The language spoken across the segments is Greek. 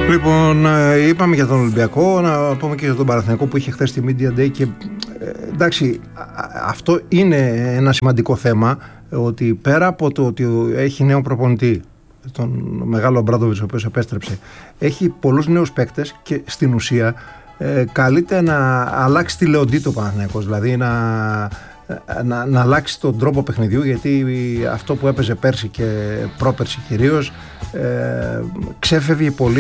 Λοιπόν, είπαμε για τον Ολυμπιακό, να πούμε και για τον Παναθηναϊκό που είχε χθες τη Media Day και εντάξει, αυτό είναι ένα σημαντικό θέμα, ότι πέρα από το ότι έχει νέο προπονητή, τον μεγάλο Αμπράντοβιτς ο οποίος επέστρεψε, έχει πολλούς νέους παίκτες και στην ουσία καλείται να αλλάξει τη λεοντή του Παναθηναϊκός, δηλαδή να αλλάξει τον τρόπο παιχνιδιού, γιατί αυτό που έπαιζε πέρσι και πρόπερσι κυρίως ξέφευγε πολύ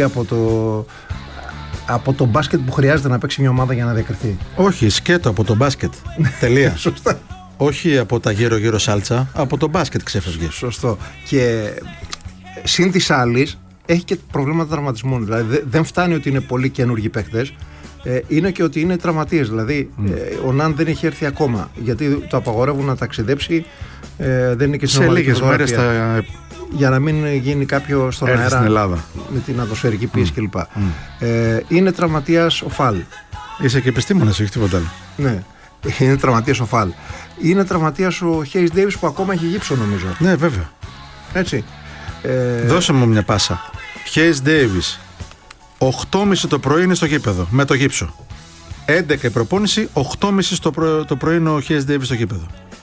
από το μπάσκετ που χρειάζεται να παίξει μια ομάδα για να διακριθεί. Όχι, σκέτο από το μπάσκετ. Τελεία. Σωστά. Όχι από τα γύρω-γύρω σάλτσα, από το μπάσκετ ξέφευγε. Σωστό. Και συν της άλλης έχει και προβλήματα τραυματισμών. Δηλαδή δεν φτάνει ότι είναι πολύ καινούργιοι παίκτες, είναι και ότι είναι τραυματίες. Δηλαδή ο Ναν δεν έχει έρθει ακόμα, γιατί το απαγορεύουν να ταξιδέψει, δεν είναι και σε λίγες μέρες για να μην γίνει κάποιο στον αέρα στην Ελλάδα με την ατμοσφαιρική πίεση κλπ. Είναι τραυματίας ο Φαλ. Είσαι και επιστήμονας, όχι τίποτα άλλο. Ναι, είναι τραυματίας ο Φαλ. Είναι τραυματίας ο Χέις Ντέιβις που ακόμα έχει γύψο, νομίζω. Ναι, βέβαια. Έτσι. Δώσε μου μια πάσα. Χέις Ντέιβις 8.30 το πρωί είναι στο γήπεδο με το γύψο. 11 η προπόνηση, 8.30 το πρωί είναι ο Χέις Ντέιβις στο γήπεδο.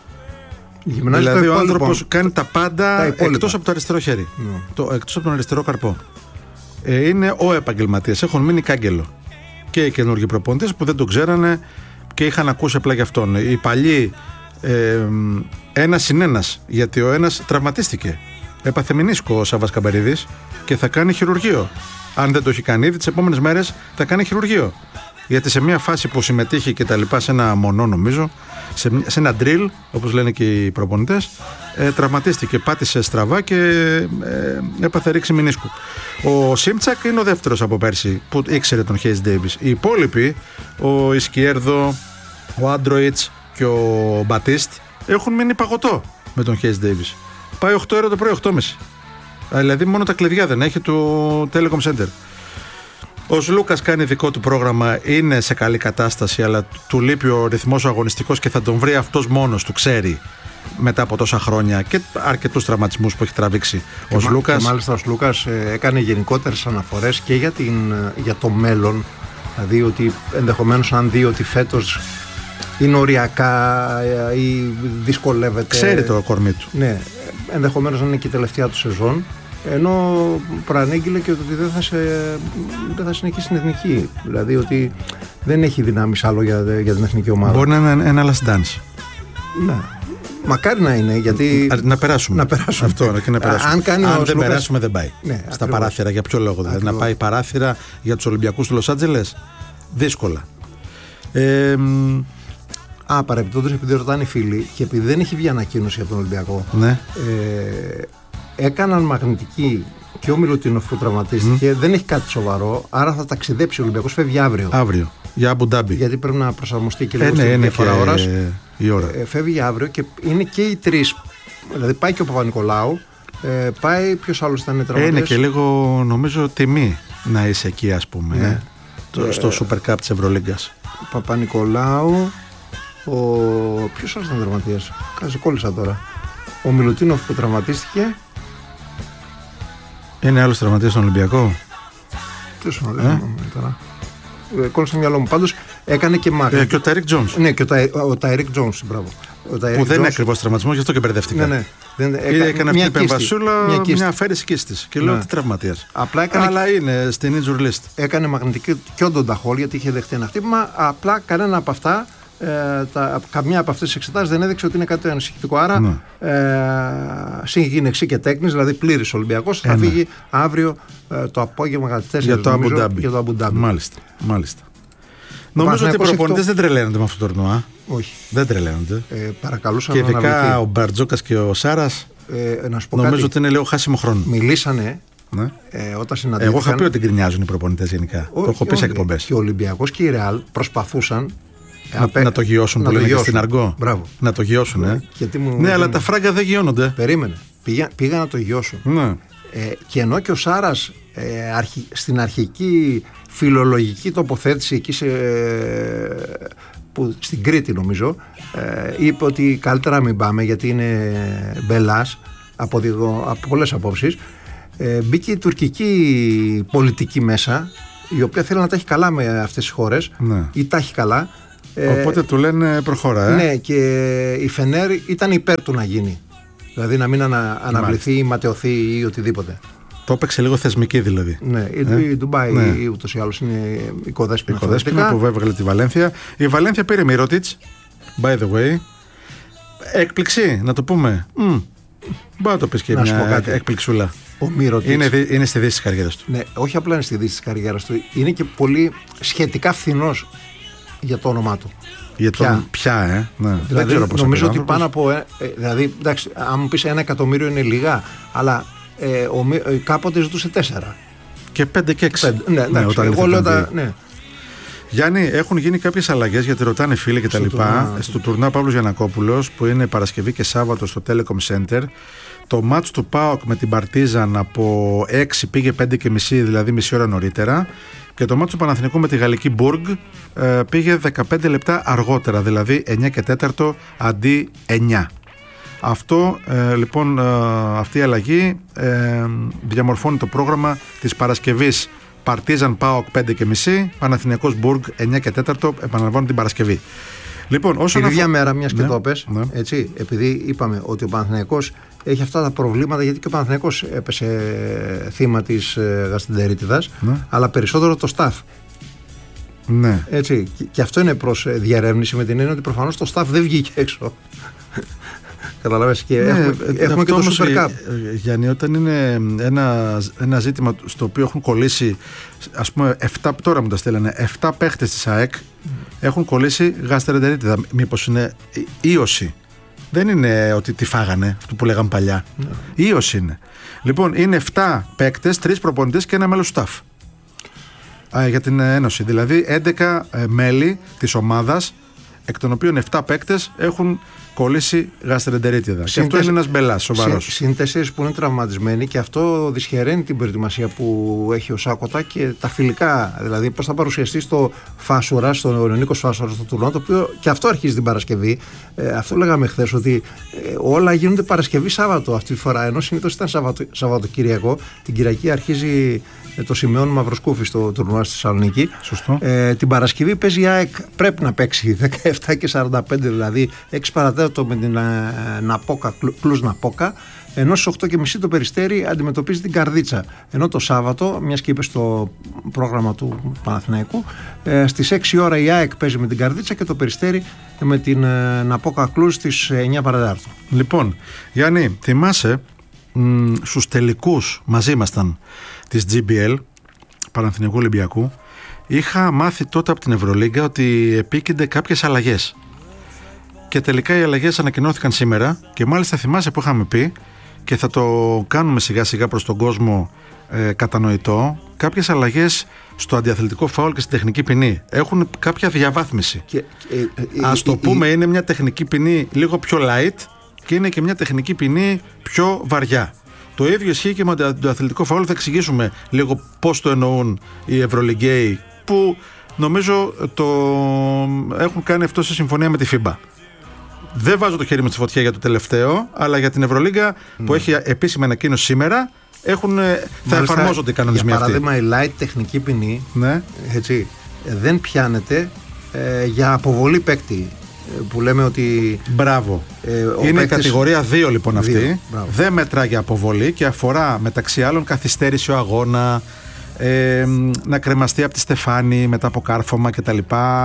Δηλαδή ο άνθρωπος κάνει τα πάντα εκτός από το αριστερό χέρι. Εκτός από τον αριστερό καρπό. Είναι ο επαγγελματίας. Έχουν μείνει κάγκελο. Και οι καινούργιοι προπονητές που δεν το ξέρανε και είχαν ακούσει απλά γι' αυτόν. Οι παλιοί ένας συν ένας, γιατί ο ένας τραυματίστηκε. Έπαθε μηνίσκο ο Σάββας Καμπερίδης και θα κάνει χειρουργείο. Αν δεν το έχει κάνει ήδη, τις επόμενες μέρες θα κάνει χειρουργείο. Γιατί σε μια φάση που συμμετείχε και τα λοιπά, σε ένα μονό νομίζω, σε ένα drill, όπως λένε και οι προπονητές, τραυματίστηκε, πάτησε στραβά και έπαθε ρήξη μηνίσκου. Ο Σίμτσακ είναι ο δεύτερος από πέρσι που ήξερε τον Χέις Ντέιβις. Οι υπόλοιποι, ο Ισκιέρδο, ο Άντροιτς και ο Μπατίστ, έχουν μείνει παγωτό με τον Χέις Ντέιβις. Πάει 8 ώρα το πρωί, 8.30. Δηλαδή μόνο τα κλειδιά δεν έχει του Telecom Center. Ο Λούκας κάνει δικό του πρόγραμμα, είναι σε καλή κατάσταση, αλλά του λείπει ο ρυθμός ο αγωνιστικός και θα τον βρει αυτός μόνος του, ξέρει, μετά από τόσα χρόνια και αρκετούς τραυματισμούς που έχει τραβήξει ο Λούκας. Και μάλιστα ο Λούκας έκανε γενικότερες αναφορές και για το μέλλον, δηλαδή ότι ενδεχομένως αν δει ότι φέτος είναι οριακά ή δυσκολεύεται. Ξέρει το κορμί του. Ναι, ενδεχομένως να είναι και η τελευταία του σεζόν. Ενώ προανήγγειλε και ότι δεν θα συνεχίσει στην εθνική. Δηλαδή ότι δεν έχει δυνάμεις άλλο για την εθνική ομάδα. Μπορεί να είναι ένα last dance. Ναι. Μακάρι να είναι, γιατί. Να περάσουμε. Αυτό, και να περάσουμε. Αν δεν περάσουμε, δεν πάει. Ναι, στα παράθυρα, για ποιο λόγο? Δηλαδή, να πάει παράθυρα για τους Ολυμπιακούς του Λος Άντζελες. Δύσκολα. Παρεμπιπτόντως, επειδή ρωτάνε οι φίλοι και επειδή δεν έχει βγει ανακοίνωση από τον Ολυμπιακό. Ναι. Έκαναν μαγνητική και ο Μιλουτίνοφ που τραυματίστηκε, δεν έχει κάτι σοβαρό, άρα θα ταξιδέψει ο Ολυμπιακός, φεύγει αύριο. Αύριο, για Αμπου Ντάμπι. Γιατί πρέπει να προσαρμοστεί και λίγο στην διαφορά ώρας. Η ώρα. Φεύγει αύριο και είναι και οι τρεις. Δηλαδή πάει και ο Παπα-Νικολάου, πάει ποιος άλλος ήταν τραυματίας. Είναι και λίγο νομίζω τιμή να είσαι εκεί, ας πούμε. Ναι. Στο Super Cup της Ευρωλίγκας. Παπα-Νικολάου, ποιος άλλος ήταν τραυματίας? Κόλλησα τώρα. Ο Μιλουτίνοφ που τραυματίστηκε. Είναι άλλος τραυματίας στον Ολυμπιακό? Ποιος είναι τώρα? Κόλλησα στο μυαλό μου. Πάντως έκανε και μάχη. Και ο Τάιρικ Τζόνς. Ναι, και ο Τάιρικ Τζόνς, μπράβο. Που δεν είναι ακριβώς τραυματισμός, γι' αυτό και μπερδεύτηκα. Ναι. Έκανε αυτή την πεμπασούλα, μια αφαίρεση κίστης. Και λέω τι τραυματίας. Αλλά είναι στην injury list. Έκανε μαγνητική και ο Ντονταχόλ, γιατί είχε δεχτεί ένα χτύπημα. Απλά κανένα από αυτά. Καμιά από αυτές τις εξετάσεις δεν έδειξε ότι είναι κάτι ανησυχητικό. Άρα συγγυνεξή και τέκνης, δηλαδή πλήρης Ολυμπιακός, θα φύγει αύριο το απόγευμα κατά τις 4 για το Αμπου Ντάμπι. Μάλιστα. Νομίζω ότι οι προπονητές δεν τρελαίνονται με αυτό το τουρνουά. Όχι. Δεν τρελαίνονται. Παρακαλούσαν και ειδικά ο Μπαρτζόκας και ο Σάρας. Νομίζω ότι είναι λίγο χάσιμο χρόνο. Μιλήσανε. Ναι. Όταν συναντήθηκαν. Εγώ είχα πει ότι γκρινιάζουν οι προπονητές γενικά. Το έχω πει σε εκπομπές. Και ο Ολυμπιακός και η Ρεάλ προσπαθούσαν. Να το γιώσουν που λένε και στην αργό. Μπράβο. Να το γιώσουν. Ναι, αλλά τα φράγκα δεν γιώνονται. Περίμενε. Πήγαν να το γιώσουν. Ναι. Και ενώ και ο Σάρας στην αρχική φιλολογική τοποθέτηση εκεί στην Κρήτη νομίζω, είπε ότι καλύτερα μην πάμε γιατί είναι μπελάς από πολλές απόψεις. μπήκε η τουρκική πολιτική μέσα, η οποία θέλει να τα έχει καλά με αυτές τις χώρες, ναι. ή τα έχει καλά. Οπότε του λένε προχώρα. Ναι, και η Φενέρ ήταν υπέρ του να γίνει. Δηλαδή να μην αναβληθεί ή ματαιωθεί ή οτιδήποτε. Το έπαιξε λίγο θεσμική δηλαδή. Ναι, η Ντουμπάι ναι. ούτως ή άλλως είναι οικοδέσποινα. Οικοδέσποινα που έβγαλε τη Βαλένθια. Η Βαλένθια πήρε Μιρότιτς, by the way. Έκπληξη, να το πούμε. Μπορεί να το πεις και μια έκπληξούλα. Ο Μιρότιτς είναι στη δύση της καριέρας του. Ναι, όχι απλά είναι στη δύση της καριέρας του. Είναι και πολύ σχετικά φθηνός για το όνομά του. Πια, ναι. Δηλαδή, δεν ξέρω πώς νομίζω ότι πάνω από. Δηλαδή, εντάξει, αν μου πεις 1 εκατομμύριο είναι λίγα, αλλά κάποτε ζητούσε 4. Και 5 και 6. Ναι, εγώ λέω ναι. Γιάννη, έχουν γίνει κάποιες αλλαγές γιατί ρωτάνε φίλοι και τα λοιπά. Στο τουρνά Παύλος Γιαννακόπουλος που είναι Παρασκευή και Σάββατο στο Telecom Center. Το μάτς του ΠΑΟΚ με την Παρτίζαν από 6 πήγε 5.30, δηλαδή μισή ώρα νωρίτερα. Και το μάτς του Παναθηναϊκού με τη Γαλλική Μπουργκ πήγε 15 λεπτά αργότερα, δηλαδή 9 και 4 αντί 9. Αυτό λοιπόν, αυτή η αλλαγή διαμορφώνει το πρόγραμμα της Παρασκευής. Παρτίζαν ΠΑΟΚ 5.30, Παναθηναϊκός Μπουργκ 9 και 4, επαναλαμβάνω την Παρασκευή. Λοιπόν, την ίδια μέρα, μιας και το πες, έτσι, επειδή είπαμε ότι ο Παναθηναϊκός έχει αυτά τα προβλήματα, γιατί και ο Παναθηναϊκός έπεσε θύμα της γαστεντερίτιδας, αλλά περισσότερο το staff. Ναι. Έτσι, και αυτό είναι προς διαρεύνηση, με την έννοια ότι προφανώς το staff δεν βγήκε έξω. Καταλαβαίνεις, και έχουμε και το Super Cup. Γιάννη, όταν είναι ένα ζήτημα στο οποίο έχουν κολλήσει, ας πούμε, 7, τώρα μου τα στέλνανε, 7 παίχτες της ΑΕΚ έχουν κολλήσει γαστρεντερίτιδα. Μήπως είναι ίωση? Δεν είναι ότι τη φάγανε, αυτό που λέγαμε παλιά. Ίωση είναι. Λοιπόν, είναι 7 παίκτες, 3 προπονητές και ένα μέλος staff για την Ένωση. Δηλαδή 11 μέλη της ομάδας, εκ των οποίων 7 παίκτες έχουν κολλήσει γαστρεντερίτιδα. Και αυτό είναι ένας μπελάς σοβαρός. Συν 4 που είναι τραυματισμένοι, και αυτό δυσχεραίνει την προετοιμασία που έχει ο Σάκοτα και τα φιλικά. Δηλαδή, πώς θα παρουσιαστεί στο Φάσουρα, στον Νίκο Φάσουρα, στο τουρνουά, το οποίο και αυτό αρχίζει την Παρασκευή. Αυτό λέγαμε χθες, ότι όλα γίνονται Παρασκευή Σάββατο αυτή τη φορά. Ενώ συνήθως ήταν Σαββατοκυριακό. Την Κυριακή αρχίζει το Σημεών Μαυροσκούφη στο τουρνουά στη Θεσσαλονίκη. Σωστό. Την Παρασκευή παίζει η ΑΕΚ, πρέπει να παίξει 17 και 45, δηλαδή 6 παρατέταρτο με την Ναπόκα, Κλουζ Ναπόκα, ενώ στις 8.30 το Περιστέρι αντιμετωπίζει την Καρδίτσα. Ενώ το Σάββατο, μιας και είπε στο πρόγραμμα του Παναθηναϊκού, στις 6 ώρα η ΑΕΚ παίζει με την Καρδίτσα και το Περιστέρι με την Ναπόκα Κλουζ στις 9 παρατέταρτο. Λοιπόν, Γιάννη, θυμάσαι στους τελικούς μαζί ήμασταν της GBL, Παναθηναϊκού Ολυμπιακού, είχα μάθει τότε από την Ευρωλίγκα ότι επίκυνται κάποιες αλλαγές. Και τελικά οι αλλαγές ανακοινώθηκαν σήμερα και μάλιστα θυμάσαι που είχαμε πει, και θα το κάνουμε σιγά σιγά προς τον κόσμο κατανοητό, κάποιες αλλαγές στο αντιαθλητικό φάουλ και στην τεχνική ποινή. Έχουν κάποια διαβάθμιση. Ας το πούμε, είναι μια τεχνική ποινή λίγο πιο light και είναι και μια τεχνική ποινή πιο βαριά. Το ίδιο ισχύει και με το αθλητικό φάουλ. Θα εξηγήσουμε λίγο πώς το εννοούν οι Ευρωλιγκαίοι, που νομίζω το έχουν κάνει αυτό σε συμφωνία με τη FIBA. Δεν βάζω το χέρι μου στη φωτιά για το τελευταίο, αλλά για την Ευρωλίγκα που έχει επίσημη ανακοίνωση σήμερα, θα εφαρμόζονται οι κανονισμοί αυτοί. Για παράδειγμα, η light τεχνική ποινή, έτσι, δεν πιάνεται για αποβολή παίκτη. Που λέμε ότι. Μπράβο. Είναι η κατηγορία 2 λοιπόν αυτή. Δεν μετρά για αποβολή και αφορά μεταξύ άλλων καθυστέρηση ο αγώνα, να κρεμαστεί από τη στεφάνη μετά από κάρφωμα κτλ.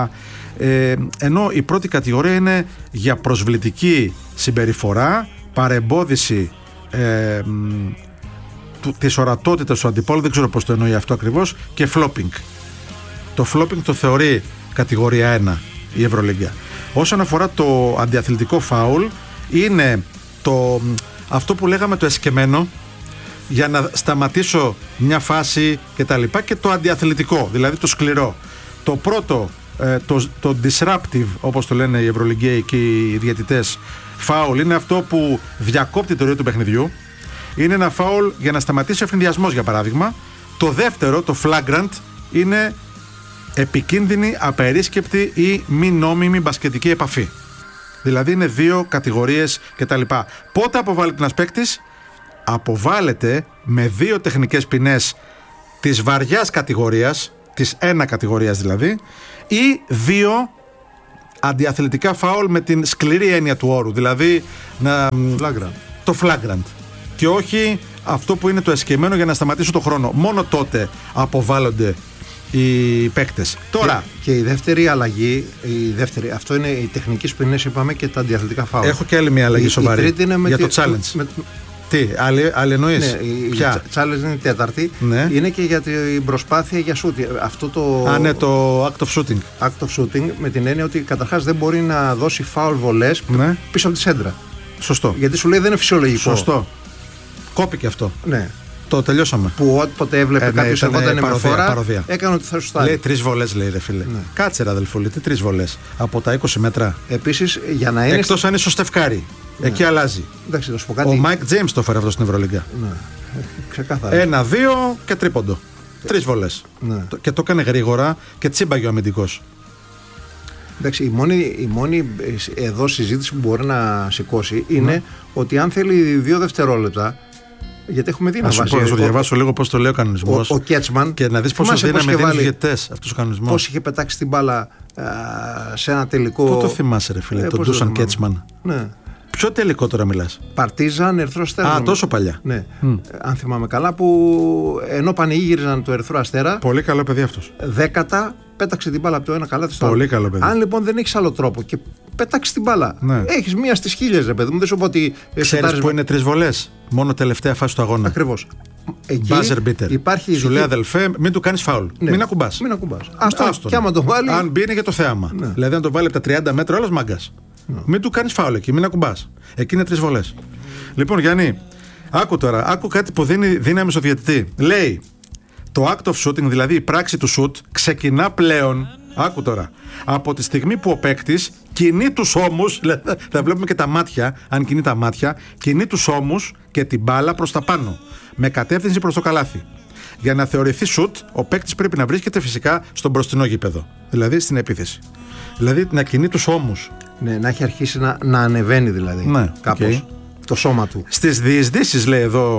Ενώ η πρώτη κατηγορία είναι για προσβλητική συμπεριφορά, παρεμπόδιση της ορατότητας του αντιπόλου, δεν ξέρω πώς το εννοεί αυτό ακριβώς, και flopping. Το flopping το θεωρεί κατηγορία 1 η Ευρωλίγκα. Όσον αφορά το αντιαθλητικό φάουλ, είναι αυτό που λέγαμε το εσκεμμένο, για να σταματήσω μια φάση και τα λοιπά, και το αντιαθλητικό, δηλαδή το σκληρό. Το πρώτο, το disruptive, όπως το λένε οι Ευρωλιγκαίοι και οι διαιτητές, φάουλ, είναι αυτό που διακόπτει το ροή του παιχνιδιού. Είναι ένα φάουλ για να σταματήσει ο ευνηδιασμός, για παράδειγμα. Το δεύτερο, το flagrant, είναι επικίνδυνη, απερίσκεπτη ή μη νόμιμη μπασκετική επαφή. Δηλαδή είναι 2 κατηγορίες κτλ. Πότε αποβάλλεται ένας παίκτης? αποβάλλεται με 2 τεχνικές ποινές της βαριάς κατηγορίας, της 1 κατηγορίας δηλαδή, ή 2 αντιαθλητικά φάουλ με την σκληρή έννοια του όρου, δηλαδή το flagrant, και όχι αυτό που είναι το εσκεμμένο για να σταματήσω το χρόνο. Μόνο τότε αποβάλλονται οι παίκτες. Τώρα. Και η δεύτερη αλλαγή, αυτό είναι οι τεχνικές ποινές, είπαμε, και τα αντιαθλητικά φάουλ. Έχω και άλλη μια αλλαγή σοβαρή. Η τρίτη είναι για το challenge. Τι, άλλη εννοείς? Ναι, ποια? Η challenge είναι η τέταρτη. Ναι. Είναι και για την προσπάθεια για shooting. Αυτό ναι, το act of shooting. Act of shooting, με την έννοια ότι καταρχάς δεν μπορεί να δώσει φάουλ βολές πίσω από τη σέντρα. Σωστό. Γιατί σου λέει δεν είναι φυσιολογικό. Σωστό. Κόπηκε αυτό. Ναι. Το τελειώσαμε. Που όποτε έβλεπε κάποιος ερχόταν με φορά, παροδία. έκανε ότι θα σου στάλει. Λέει 3 βολές, λέει, ρε φίλε. Ναι. Κάτσε, ρε αδελφούλη, τι 3 βολές? Από τα 20 μέτρα. Επίσης, για να είναι. Εκτός αν είναι στο Στεφκάρι. Ναι. Εκεί αλλάζει. Εντάξει, θα σου πω κάτι. Ο Μάικ Τζέιμς το έφερε αυτό στην Ευρωλίγκα. Ναι. Ξεκάθαρα. 1-2 και τρίποντο. 3 βολές. Ναι. Και το έκανε γρήγορα και τσίμπαγε ο αμυντικός. Εντάξει, η μόνη εδώ συζήτηση που μπορεί να σηκώσει είναι ότι αν θέλει 2 δευτερόλεπτα. Γιατί έχουμε δει να βάζει. Θα σου διαβάσω λίγο πώς το λέει ο κανονισμός. Ο Κέτσμαν. Και να δεις πόσο δύναμη δίνει στους διαιτητές αυτός ο κανονισμός. Πώς είχε πετάξει την μπάλα σε ένα τελικό. Πού το θυμάσαι, ρε φίλε, τον Ντούσαν Κέτσμαν? Ναι. Ποιο τελικό τώρα μιλάς? Παρτίζαν, Ερυθρό Αστέρα. Α, τόσο παλιά. Ναι. Αν θυμάμαι καλά, που ενώ πανηγύριζαν το Ερυθρό Αστέρα. Πολύ καλό παιδί αυτός. 10 πέταξε την μπάλα από το ένα καλάθι στο άλλο. Πολύ καλό παιδί. Αν λοιπόν δεν έχεις άλλο τρόπο και πέταξε την μπάλα, ναι, έχεις μία στις 1000, ρε παιδί μου. Δεν σου πω ότι. Ξέρεις που είναι 3 βολές? Μόνο τελευταία φάση του αγώνα. Ακριβώς. Buzzer beater. Σου λέει, αδελφέ, μην του κάνεις φάουλ. Ναι. Μην ακουμπάς. Και άμα το βάλει. Αν μπει είναι για το θέαμα. Ναι. Δηλαδή, αν το βάλει από τα 30 μέτρα, όλος μάγκας. Ναι. Μην του κάνεις φάουλ εκεί, μην ακουμπάς. Εκεί είναι 3 βολές. Λοιπόν, Γιάννη, άκου τώρα, άκου κάτι που δίνει δύναμη στο διαιτητή. Λέει, το act of shooting, δηλαδή η πράξη του shoot, ξεκινά πλέον, άκου τώρα, από τη στιγμή που ο παίκτης κινεί τους ώμους, θα βλέπουμε και τα μάτια, αν κινεί τα μάτια, κινεί τους ώμους και την μπάλα προς τα πάνω, με κατεύθυνση προς το καλάθι. Για να θεωρηθεί shoot, ο παίκτης πρέπει να βρίσκεται φυσικά στο μπροστινό γήπεδο, δηλαδή στην επίθεση. Δηλαδή να κινεί τους ώμους. Ναι, να έχει αρχίσει να ανεβαίνει δηλαδή. Ναι, κάπως το σώμα του. Στις διεισδύσεις, λέει εδώ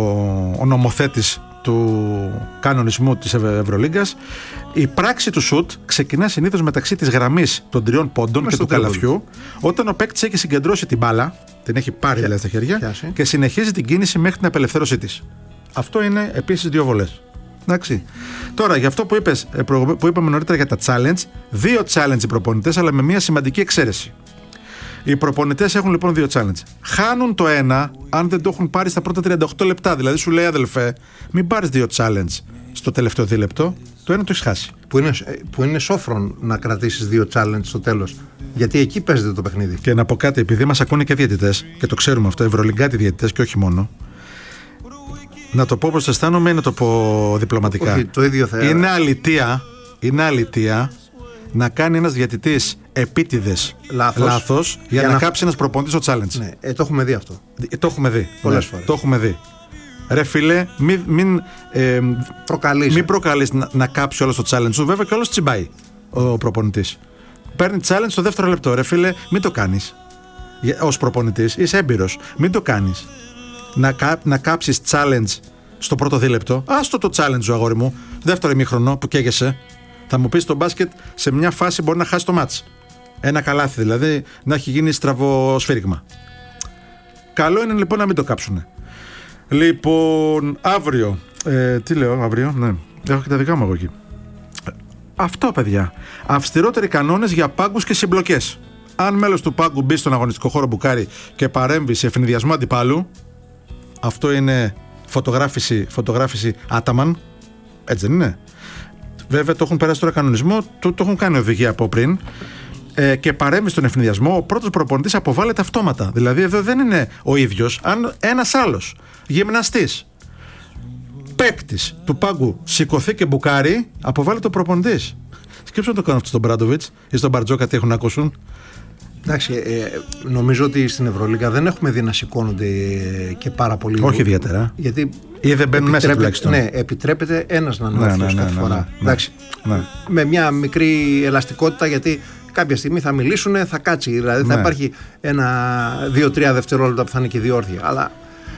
ο νομοθέτης του κανονισμού της Ευρωλίγκας, η πράξη του σουτ ξεκινά συνήθως μεταξύ της γραμμής των 3 πόντων και του καλαθιού, όταν ο παίκτης έχει συγκεντρώσει την μπάλα, την έχει πάρει δηλαδή στα χέρια, και συνεχίζει την κίνηση μέχρι την απελευθέρωσή της. Αυτό είναι επίσης 2 βολές. Εντάξει. Τώρα, για αυτό που είπαμε νωρίτερα για τα challenge, 2 challenge οι προπονητές, αλλά με μια σημαντική εξαίρεση. Οι προπονητές έχουν λοιπόν 2 challenge. Χάνουν το ένα αν δεν το έχουν πάρει στα πρώτα 38 λεπτά. Δηλαδή σου λέει, αδελφέ, μην πάρεις 2 challenge στο τελευταίο δίλεπτο, το ένα το έχεις χάσει. Που είναι σόφρον να κρατήσεις 2 challenge στο τέλος. Γιατί εκεί παίζεται το παιχνίδι. Και να πω κάτι, επειδή μας ακούνε και διαιτητές, και το ξέρουμε αυτό, ευρωλιγκάτοι διαιτητές και όχι μόνο. Να το πω όπως αισθάνομαι ή να το πω διπλωματικά? Όχι, το ίδιο θα είναι αλητία να κάνει ένας διαιτητής επίτηδες λάθος για να κάψει ένας προπονητής στο challenge. Ναι, το έχουμε δει αυτό. Το έχουμε δει. Πολλές φορές. Το έχουμε δει. Ρε φίλε, μην προκαλείς να κάψει όλο το challenge σου. Βέβαια και όλος τσιμπάει ο προπονητής. Παίρνει challenge στο δεύτερο λεπτό. Ρε φίλε, μην το κάνεις. Ως προπονητής είσαι έμπειρος. Μην το κάνεις. Να κάψεις challenge στο πρώτο δίλεπτο. Άστο το challenge, αγόρι μου. Δεύτερο ημίχρονο που καίγεσαι. Θα μου πεις, το μπάσκετ σε μια φάση μπορεί να χάσει το μάτς. Ένα καλάθι δηλαδή, να έχει γίνει στραβό σφύριγμα. Καλό είναι λοιπόν να μην το κάψουνε. Λοιπόν, αύριο. Τι λέω, αύριο, ναι. Έχω και τα δικά μου εγώ εκεί. Αυτό, παιδιά. Αυστηρότεροι κανόνες για πάγκους και συμπλοκές. Αν μέλος του πάγκου μπει στον αγωνιστικό χώρο μπουκάρι και παρέμβει σε ευνηδιασμό αντιπάλου, αυτό είναι φωτογράφηση άταμαν. Έτσι δεν είναι? Βέβαια το έχουν περάσει τώρα κανονισμό, το έχουν κάνει οδηγία από πριν, και παρέμβει στον ευνηδιασμό, ο πρώτος προπονητής αποβάλλεται αυτόματα. Δηλαδή εδώ δεν είναι ο ίδιος, αν ένας άλλος γυμναστής, παίκτης του πάγκου σηκωθεί και μπουκάρει, αποβάλλεται ο προπονητής. Σκέψου να το κάνουν αυτό στον Μπράντοβιτς ή στον Μπαρτζόκα, τι έχουν να ακούσουν. Εντάξει, νομίζω ότι στην Ευρωλίγκα δεν έχουμε δει να σηκώνονται και πάρα πολύ. Όχι ιδιαίτερα. Γιατί ή δεν μπαίνουν μέσα τουλάχιστον. Ναι, επιτρέπεται ένας να είναι κάθε φορά. Εντάξει, με μια μικρή ελαστικότητα, γιατί κάποια στιγμή θα μιλήσουν, θα κάτσει. Δηλαδή θα υπάρχει 1, 2, 3 δευτερόλεπτα που θα είναι και διόρθια. Αλλά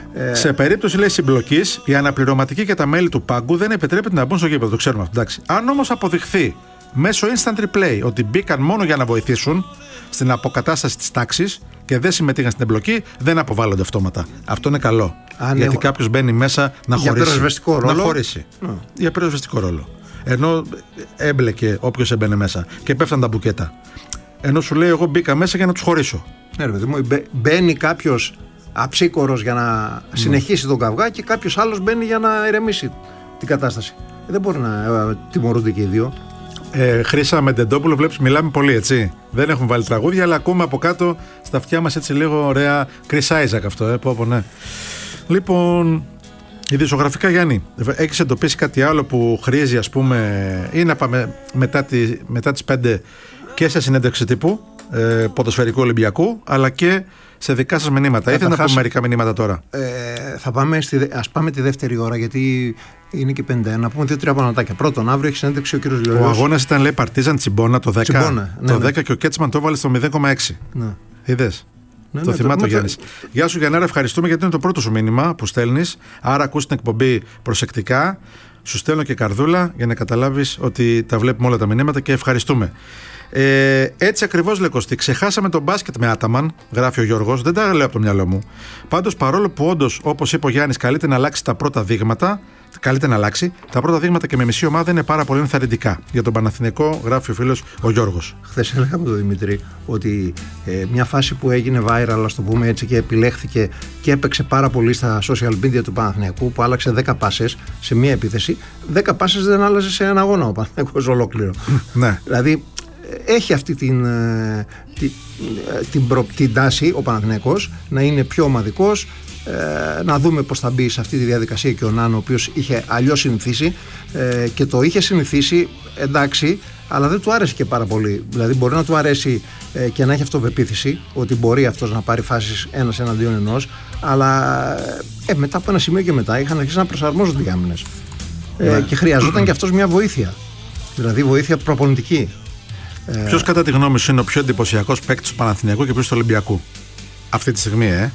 Σε περίπτωση, λέει, συμπλοκής, οι αναπληρωματικοί και τα μέλη του πάγκου δεν επιτρέπεται να μπουν στο γήπεδο. Το ξέρουμε αυτό. Εντάξει. Αν όμως αποδειχθεί μέσω instant replay ότι μπήκαν μόνο για να βοηθήσουν στην αποκατάσταση της τάξης και δεν συμμετείχαν στην εμπλοκή, δεν αποβάλλονται αυτόματα. Αυτό είναι καλό. Γιατί κάποιος μπαίνει μέσα να χωρίσει. Να χωρίσει. Για πυροσβεστικό ρόλο. Ενώ έμπλεκε όποιος έμπαινε μέσα και πέφταν τα μπουκέτα. Ενώ σου λέει, εγώ μπήκα μέσα για να τους χωρίσω. Ναι, ρε παιδί μου, μπαίνει κάποιος αψίκορος για να συνεχίσει τον καυγά και κάποιος άλλος μπαίνει για να ηρεμήσει την κατάσταση. Δεν μπορεί να τιμωρούνται και οι δύο. Χρήσα με Ντεντόπουλο, βλέπεις, μιλάμε πολύ, έτσι. Δεν έχουμε βάλει τραγούδια, αλλά ακούμε από κάτω στα αυτιά μας έτσι λίγο ωραία. Chris Isaac αυτό, ναι. Λοιπόν, ειδησιογραφικά, Γιάννη, έχεις εντοπίσει κάτι άλλο που χρήζει, ας πούμε, ή να πάμε μετά τις 5 και σε συνέντευξη τύπου ποδοσφαιρικού Ολυμπιακού, αλλά και σε δικά σας μηνύματα. Ήθελα να πούμε μερικά μηνύματα τώρα. Ας πάμε τη δεύτερη ώρα, γιατί είναι και 51. Να πούμε 2-3 πανατάκια. Πρώτον, αύριο έχει συνέντευξη ο κύριος Γεωργιός. Ο αγώνας ήταν, λέει, Παρτίζαν Τσιμπόνα το 10. Τσιμπόνα, το 10 και ο Κέτσμαν το έβαλε στο 0,6. Ναι. Είδες. Ναι, το θυμάται ο Γιάννης. Γεια σου, Γιαννάρα, ευχαριστούμε γιατί είναι το πρώτο σου μήνυμα που στέλνεις. Άρα ακούς την εκπομπή προσεκτικά. Σου στέλνω και καρδούλα για να καταλάβεις ότι τα βλέπουμε όλα τα μηνύματα και ευχαριστούμε. Έτσι ακριβώς, λέει Κωστή, ξεχάσαμε τον μπάσκετ με Άταμαν, γράφει ο Γιώργος, δεν τα λέω από το μυαλό μου. Πάντως, παρόλο που όντως, όπως είπε ο Γιάννης, καλείται να αλλάξει τα πρώτα δείγματα, τα πρώτα δείγματα και με μισή ομάδα είναι πάρα πολύ ενθαρρυντικά. Για τον Παναθηναϊκό, γράφει ο φίλος ο Γιώργος. Χθες έλεγα με τον Δημήτρη ότι μια φάση που έγινε viral, ας το πούμε έτσι, και επιλέχθηκε και έπαιξε πάρα πολύ στα social media του Παναθηναϊκού, που άλλαξε 10 πάσες σε μία επίθεση. 10 πάσες δεν άλλαζε σε ένα αγώνα ο Παναθηναϊκός ολόκληρο. Ναι. Δηλαδή, έχει αυτή την τάση ο Παναθηναϊκός να είναι πιο ομαδικός, να δούμε πώς θα μπει σε αυτή τη διαδικασία και ο Νάνο, ο οποίος είχε αλλιώς συνηθίσει και το είχε συνηθίσει, εντάξει, αλλά δεν του άρεσε και πάρα πολύ. Δηλαδή μπορεί να του αρέσει και να έχει αυτοπεποίθηση ότι μπορεί αυτός να πάρει φάσεις ένας εναντίον ενός, αλλά μετά από ένα σημείο και μετά είχαν αρχίσει να προσαρμόζονται οι άμυνες και χρειαζόταν και αυτός μια βοήθεια, δηλαδή βοήθεια προπονητική. Ποιος κατά τη γνώμη σου είναι ο πιο εντυπωσιακός παίκτης του Παναθηναϊκού και ποιος του Ολυμπιακού αυτή τη στιγμή,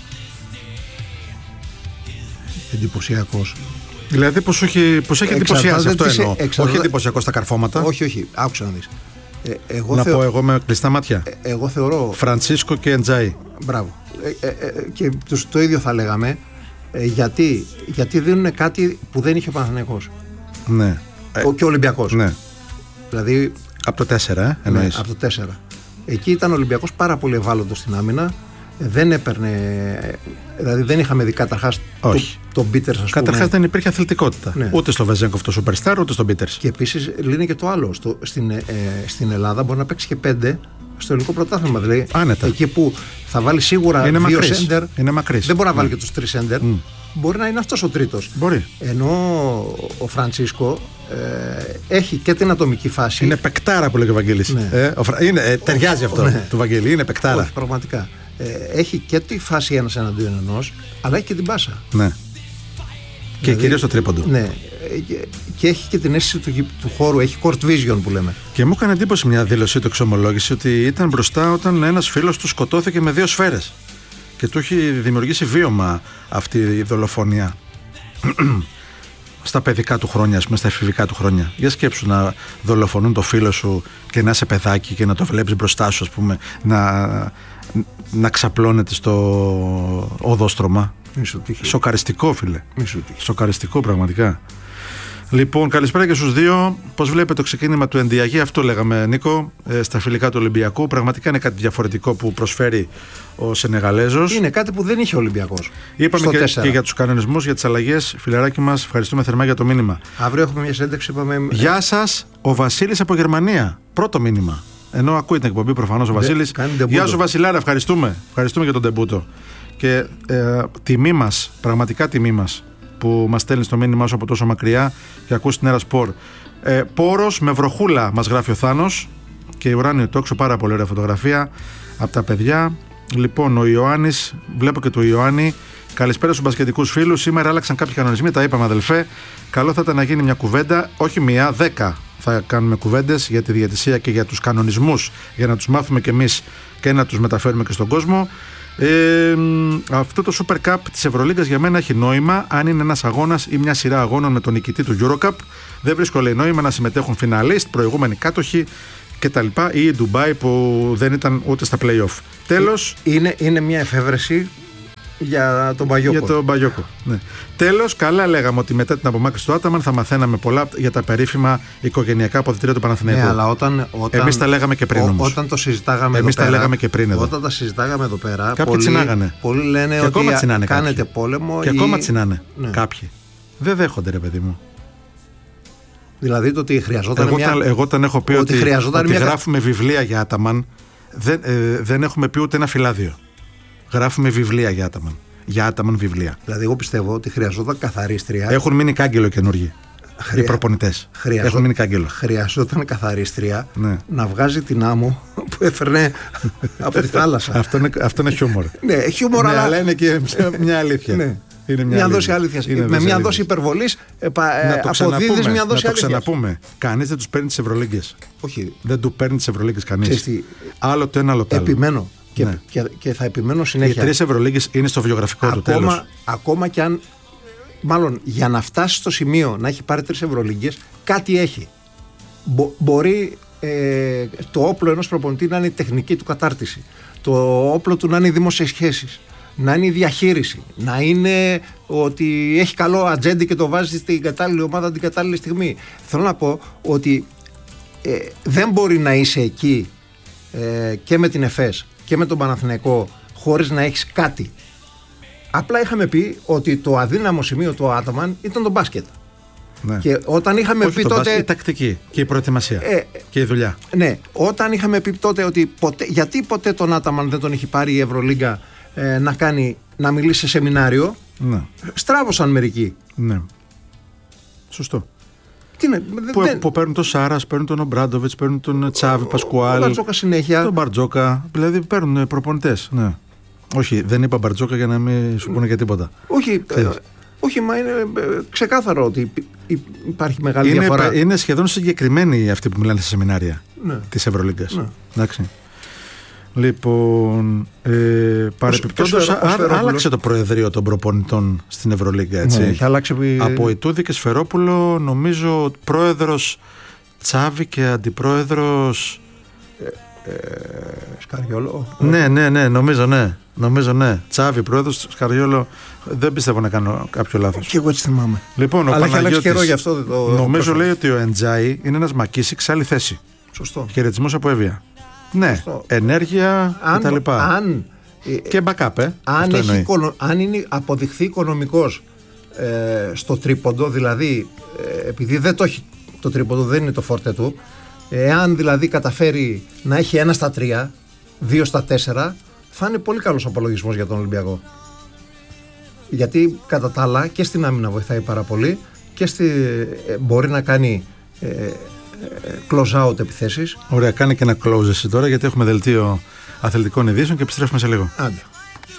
Εντυπωσιακός. Δηλαδή πως έχει εντυπωσιάσει, αυτό εννοώ. Όχι εντυπωσιακός στα καρφώματα. Όχι, άκουσα να δεις. Πω εγώ με κλειστά μάτια. Εγώ θεωρώ. Φραντσίσκο και Εντζάι. Μπράβο. Και το ίδιο θα λέγαμε. Γιατί δίνουν κάτι που δεν είχε ο Παναθηναϊκός. Ναι. Και ο Ολυμπιακός. Ναι. Δηλαδή. Από το 4, εννοείς. Ναι, από το 4. Εκεί ήταν ο Ολυμπιακός πάρα πολύ ευάλωτος στην άμυνα. Δεν έπαιρνε. Δηλαδή δεν είχαμε δει καταρχάς τον Πίτερς, ας πούμε. Καταρχάς δεν υπήρχε αθλητικότητα. Ναι. Ούτε στο Βεζέγκοφ το Superstar, ούτε στον Πίτερς. Και επίσης λύνει και το άλλο. Στην Ελλάδα μπορεί να παίξει και 5 στο ελληνικό πρωτάθλημα. Δηλαδή άνετα. Εκεί που θα βάλει σίγουρα 2 σέντερ. Είναι μακρύς. Δεν μπορεί να βάλει και τους 3 σέντερ. Μπορεί να είναι αυτός ο τρίτος. Μπορεί. Ενώ ο Φραντσίσκο έχει και την ατομική φάση. Είναι παικτάρα που λέει ο Βαγγέλης. Ναι. Ταιριάζει αυτό του Βαγγέλη. Είναι παικτάρα. Όχι, πραγματικά. Έχει και τη φάση ένας εναντίον ενός, αλλά έχει και την πάσα. Ναι. Και κυρίως το τρίποντο. Ναι. Και έχει και την αίσθηση του χώρου, έχει court vision που λέμε. Και μου έκανε εντύπωση μια δήλωσή του, εξομολόγηση, ότι ήταν μπροστά όταν ένας φίλος του σκοτώθηκε με 2 σφαίρες. Και του έχει δημιουργήσει βίωμα αυτή η δολοφονία. Στα παιδικά του χρόνια, στα εφηβικά του χρόνια. Για σκέψου να δολοφονούν το φίλο σου και να είσαι παιδάκι και να το βλέπεις μπροστά σου, ας πούμε, να ξαπλώνεται στο οδόστρωμα. Σοκαριστικό, φίλε. Σοκαριστικό, πραγματικά. Λοιπόν, καλησπέρα και στους δύο. Πώς βλέπετε το ξεκίνημα του Ενδιαγή? Αυτό λέγαμε, Νίκο, στα φιλικά του Ολυμπιακού. Πραγματικά είναι κάτι διαφορετικό που προσφέρει ο Σενεγαλέζος. Είναι κάτι που δεν είχε ο Ολυμπιακός. Είπαμε και για τους κανονισμούς, για τις αλλαγές. Φιλεράκι μας, ευχαριστούμε θερμά για το μήνυμα. Αύριο έχουμε μια συνέντευξη. Γεια σας, ο Βασίλης από Γερμανία. Πρώτο μήνυμα. Ενώ ακούει την εκπομπή προφανώς ο Βασίλης. Γεια σου, Βασιλάρα, ευχαριστούμε. Ευχαριστούμε για τον ντεμπούτο. Και τιμή μας, πραγματικά τιμή μας, που μας στέλνει το μήνυμά σου από τόσο μακριά και ακούς την Έρα Σπορ. Πόρος με βροχούλα, μας γράφει ο Θάνος, και ουράνιο τόξο, πάρα πολύ ωραία φωτογραφία από τα παιδιά. Λοιπόν, ο Ιωάννης, βλέπω και του Ιωάννη. Καλησπέρα στους μπασκετικούς φίλους. Σήμερα άλλαξαν κάποιοι κανονισμοί, τα είπαμε, αδελφέ. Καλό θα ήταν να γίνει μια κουβέντα, όχι μία, 10 θα κάνουμε κουβέντες για τη διαιτησία και για τους κανονισμούς, για να τους μάθουμε κι εμείς και να τους μεταφέρουμε και στον κόσμο. Αυτό το Super Cup της Ευρωλίγκας για μένα έχει νόημα αν είναι ένας αγώνας ή μια σειρά αγώνων με τον νικητή του Eurocup. Δεν βρίσκω, λέει, νόημα να συμμετέχουν φιναλίστ, προηγούμενοι κάτοχοι κτλ. Ή η Ντουμπάι που δεν ήταν ούτε στα play-off. Τέλος. Είναι μια εφεύρεση για τον Μπαγιόκο. Για τον Μπαγιόκο. Ναι. Τέλος, καλά λέγαμε ότι μετά την απομάκρυνση του Άταμαν θα μαθαίναμε πολλά για τα περίφημα οικογενειακά αποδυτήρια του Παναθηναϊκού. Ναι, αλλά όταν εμείς τα λέγαμε και πριν όμως. Όταν το συζητάγαμε εμείς εδώ πέρα. τα λέγαμε και πριν εδώ. Όταν τα συζητάγαμε εδώ πέρα. Κάποιοι τσινάγανε. Πολλοί λένε και ότι κάνετε πόλεμο. Και ακόμα τσινάνε. Ναι. Κάποιοι. Δεν δέχονται, ρε παιδί μου. Δηλαδή το ότι χρειαζόταν εγώ όταν έχω πει ότι γράφουμε βιβλία για Άταμαν, δεν έχουμε πει ούτε ένα φυλάδιο. Γράφουμε βιβλία για Άταμαν. Για Άταμαν βιβλία. Δηλαδή, εγώ πιστεύω ότι χρειαζόταν καθαρίστρια. Έχουν μείνει κάγκελο καινούργοι. Οι προπονητές. Έχουν μείνει κάγκελο. Χρειαζόταν καθαρίστρια να βγάζει την άμμο που έφερνε από τη θάλασσα. Αυτό είναι χιούμορ. Ναι, χιούμορ, αλλά είναι και μια αλήθεια. Ναι. Είναι μια δόση αλήθειας. Με μια δόση υπερβολής αποδίδεις μια δόση αλήθειας. Να το ξαναπούμε. Κανείς δεν τους παίρνει τις Ευρωλίγκες. Όχι. Δεν του παίρνει τις Ευρωλίγκες κανείς. Άλλο το ένα, άλλο το άλλο. Επιμένω. Και θα επιμένω συνέχεια. Οι 3 Ευρωλίγκες είναι στο βιογραφικό του, τέλος. Ακόμα και αν. Μάλλον για να φτάσει στο σημείο να έχει πάρει 3 Ευρωλίγκες, κάτι έχει. Μπορεί το όπλο ενός προπονητή να είναι η τεχνική του κατάρτιση. Το όπλο του να είναι οι δημόσιες σχέσεις. Να είναι η διαχείριση. Να είναι ότι έχει καλό ατζέντη και το βάζει στην κατάλληλη ομάδα την κατάλληλη στιγμή. Θέλω να πω ότι δεν μπορεί να είσαι εκεί και με την ΕΦΕΣ και με τον Παναθηναϊκό χωρίς να έχεις κάτι. Απλά είχαμε πει ότι το αδύναμο σημείο του Άταμαν ήταν το μπάσκετ. Ναι. Και όταν είχαμε πει τότε. Η τακτική και η προετοιμασία και η δουλειά. Ναι, όταν είχαμε πει τότε ότι γιατί ποτέ τον Άταμαν δεν τον έχει πάρει η Ευρωλίγκα να μιλήσει σε σεμινάριο. Ναι. Στράβωσαν μερικοί. Ναι. Σωστό. Είναι, που παίρνουν τον Σάρας, παίρνουν τον Ομπράντοβιτς, παίρνουν τον Τσάβη Πασκουάλ. Τον Μπαρτζόκα συνέχεια. Τον Μπαρτζόκα. Δηλαδή παίρνουν προπονητές. Ναι. Όχι, δεν είπα Μπαρτζόκα για να μην σου πούνε και τίποτα. Όχι, μα είναι ξεκάθαρο ότι υπάρχει μεγάλη διαφορά. Είναι σχεδόν συγκεκριμένοι αυτοί που μιλάνε σε σεμινάρια της Ευρωλίγκας. Ναι. Εντάξει. Λοιπόν, παρεπιπτόντως άλλαξε το προεδρείο των προπονητών στην Ευρωλίγκα, έτσι. Ναι, έχει αλλάξει. Από Ιτούδη και Σφερόπουλο, νομίζω πρόεδρος Τσάβη και αντιπρόεδρος Σκαριόλο. Ναι, νομίζω ναι. Τσάβη, πρόεδρος, Σκαριόλο. Δεν πιστεύω να κάνω κάποιο λάθος. Και εγώ έτσι θυμάμαι. Λοιπόν, αλλά έχει αλλάξει καιρό γι' αυτό. Νομίζω λέει ότι ο Εντζάι είναι ένας Μακίσικ σε άλλη θέση. Σωστό. Χαιρετισμός από Εύβοια. Ναι, σωστό. Ενέργεια κτλ. Και backup, αν είναι αποδειχθεί οικονομικός στο τρίποντο, δηλαδή επειδή δεν το έχει το τρίποντο, δεν είναι το φόρτε του, εάν δηλαδή καταφέρει να έχει 1 στα 3, 2 στα 4, θα είναι πολύ καλός απολογισμός για τον Ολυμπιακό. Γιατί κατά τα άλλα και στην άμυνα βοηθάει πάρα πολύ και μπορεί να κάνει close out επιθέσεις. Ωραία, κάνει και ένα close εσύ τώρα, γιατί έχουμε δελτίο αθλητικών ειδήσεων και επιστρέφουμε σε λίγο. Άντε.